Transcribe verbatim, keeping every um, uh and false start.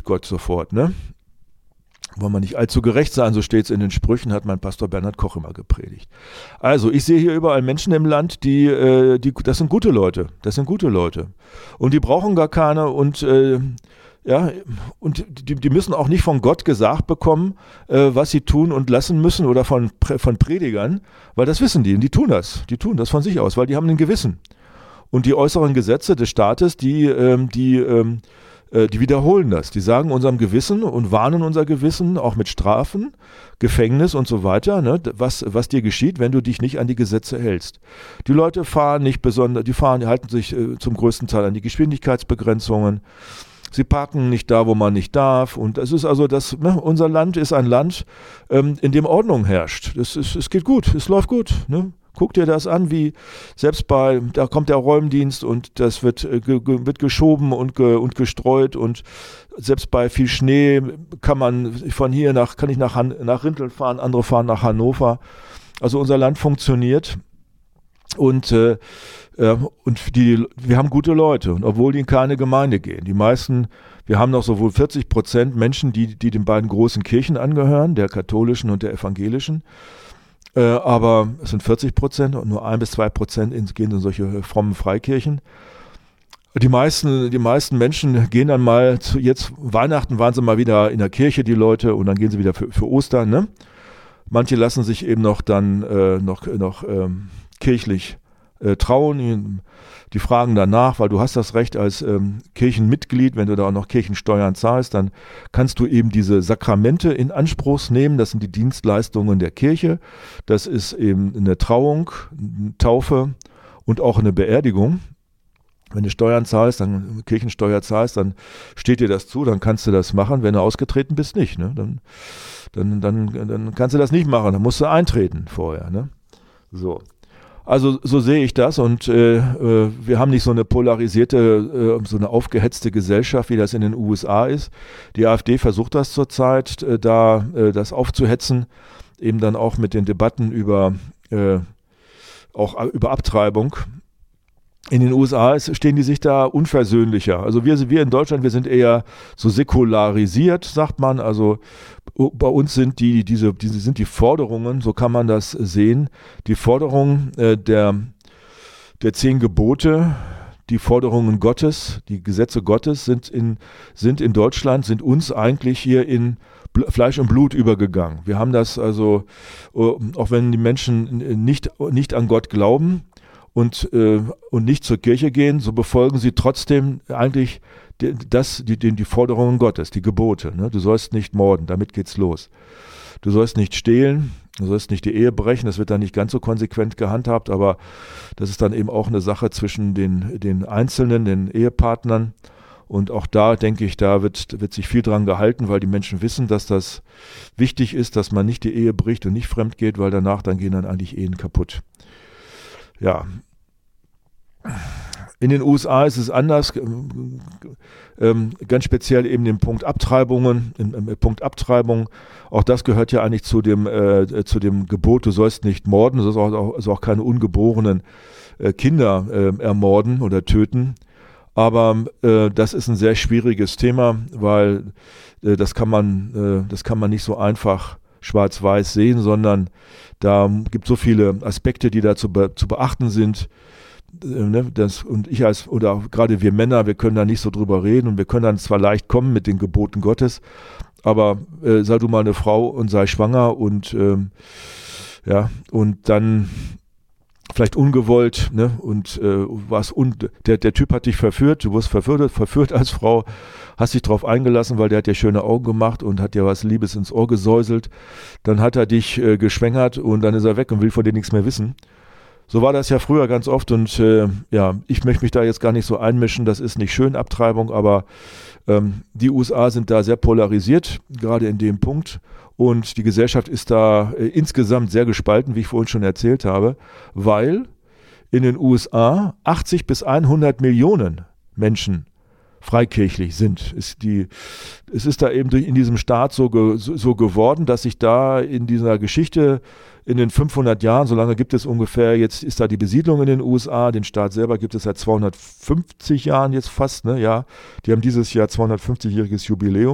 liebt Gott sofort, ne? Wollen wir nicht allzu gerecht sein, so steht es in den Sprüchen, hat mein Pastor Bernhard Koch immer gepredigt. Also ich sehe hier überall Menschen im Land, die, äh, die, das sind gute Leute, das sind gute Leute. Und die brauchen gar keine und, äh, ja, und die, die müssen auch nicht von Gott gesagt bekommen, äh, was sie tun und lassen müssen oder von, von Predigern, weil das wissen die und die tun das, die tun das von sich aus, weil die haben ein Gewissen. Und die äußeren Gesetze des Staates, die, ähm, die, ähm, die wiederholen das. Die sagen unserem Gewissen und warnen unser Gewissen, auch mit Strafen, Gefängnis und so weiter, ne, was, was dir geschieht, wenn du dich nicht an die Gesetze hältst. Die Leute fahren nicht besonders, die fahren, die halten sich äh, zum größten Teil an die Geschwindigkeitsbegrenzungen. Sie parken nicht da, wo man nicht darf. Und es ist also das, ne, unser Land ist ein Land, ähm, in dem Ordnung herrscht. Es, es, es geht gut, es läuft gut, ne? Guck dir das an, wie selbst bei, da kommt der Räumdienst und das wird, äh, ge, wird geschoben und, ge, und gestreut und selbst bei viel Schnee kann man von hier nach, kann ich nach, Han, nach Rinteln fahren, andere fahren nach Hannover. Also unser Land funktioniert und, äh, äh, und die, wir haben gute Leute und obwohl die in keine Gemeinde gehen. Die meisten, wir haben noch so wohl vierzig Prozent Menschen, die, die den beiden großen Kirchen angehören, der katholischen und der evangelischen. Äh, aber es sind vierzig Prozent und nur ein bis zwei Prozent in, gehen in solche frommen Freikirchen. Die meisten, die meisten Menschen gehen dann mal zu, jetzt Weihnachten waren sie mal wieder in der Kirche, die Leute, und dann gehen sie wieder für, für Ostern, ne? Manche lassen sich eben noch dann äh, noch, noch ähm, kirchlich äh, trauen. Die fragen danach, weil du hast das Recht als ähm, Kirchenmitglied, wenn du da auch noch Kirchensteuern zahlst, dann kannst du eben diese Sakramente in Anspruch nehmen. Das sind die Dienstleistungen der Kirche. Das ist eben eine Trauung, eine Taufe und auch eine Beerdigung. Wenn du Steuern zahlst, dann Kirchensteuer zahlst, dann steht dir das zu, dann kannst du das machen. Wenn du ausgetreten bist, nicht. Ne? Dann, dann, dann, dann kannst du das nicht machen, dann musst du eintreten vorher. Ne? So. Also so sehe ich das und äh, äh, wir haben nicht so eine polarisierte, äh, so eine aufgehetzte Gesellschaft, wie das in den U S A ist. Die AfD versucht das zurzeit, äh, da äh, das aufzuhetzen, eben dann auch mit den Debatten über, äh, auch über Abtreibung. In den U S A stehen die sich da unversöhnlicher. Also wir, wir in Deutschland, wir sind eher so säkularisiert, sagt man. Also bei uns sind die, diese, diese sind die Forderungen, so kann man das sehen, die Forderungen äh, der, der zehn Gebote, die Forderungen Gottes, die Gesetze Gottes sind in, sind in Deutschland, sind uns eigentlich hier in Fleisch und Blut übergegangen. Wir haben das also, auch wenn die Menschen nicht, nicht an Gott glauben, Und, äh, und nicht zur Kirche gehen, so befolgen sie trotzdem eigentlich die, das, die, die, die Forderungen Gottes, die Gebote. Ne? Du sollst nicht morden, damit geht's los. Du sollst nicht stehlen, du sollst nicht die Ehe brechen, das wird dann nicht ganz so konsequent gehandhabt, aber das ist dann eben auch eine Sache zwischen den, den Einzelnen, den Ehepartnern. Und auch da, denke ich, da wird, wird sich viel dran gehalten, weil die Menschen wissen, dass das wichtig ist, dass man nicht die Ehe bricht und nicht fremd geht, weil danach dann gehen dann eigentlich Ehen kaputt. Ja, in den U S A ist es anders, ähm, ganz speziell eben den Punkt Abtreibungen, im, im Punkt Abtreibung, auch das gehört ja eigentlich zu dem, äh, zu dem Gebot, du sollst nicht morden, du sollst auch, also auch keine ungeborenen äh, Kinder äh, ermorden oder töten, aber äh, das ist ein sehr schwieriges Thema, weil äh, das kann man, äh, das kann man nicht so einfach schwarz-weiß sehen, sondern da gibt es so viele Aspekte, die da zu, be- zu beachten sind. Ne, das, und ich als, oder gerade wir Männer, wir können da nicht so drüber reden und wir können dann zwar leicht kommen mit den Geboten Gottes, aber äh, sei du mal eine Frau und sei schwanger und ähm, ja, und dann vielleicht ungewollt, ne, und äh, was und der, der Typ hat dich verführt, du wurdest verführt, verführt als Frau, hast dich drauf eingelassen, weil der hat dir schöne Augen gemacht und hat dir was Liebes ins Ohr gesäuselt, dann hat er dich äh, geschwängert und dann ist er weg und will von dir nichts mehr wissen. So war das ja früher ganz oft und äh, ja, ich möchte mich da jetzt gar nicht so einmischen, das ist nicht schön, Abtreibung, aber ähm, die U S A sind da sehr polarisiert, gerade in dem Punkt und die Gesellschaft ist da äh, insgesamt sehr gespalten, wie ich vorhin schon erzählt habe, weil in den U S A achtzig bis hundert Millionen Menschen freikirchlich sind. Ist die, es ist da eben durch, in diesem Staat so, ge, so, so geworden, dass sich da in dieser Geschichte in den fünfhundert Jahren, so lange gibt es ungefähr, jetzt ist da die Besiedlung in den U S A, den Staat selber gibt es seit zweihundertfünfzig Jahren jetzt fast, ne, ja, die haben dieses Jahr zweihundertfünfzigjähriges Jubiläum.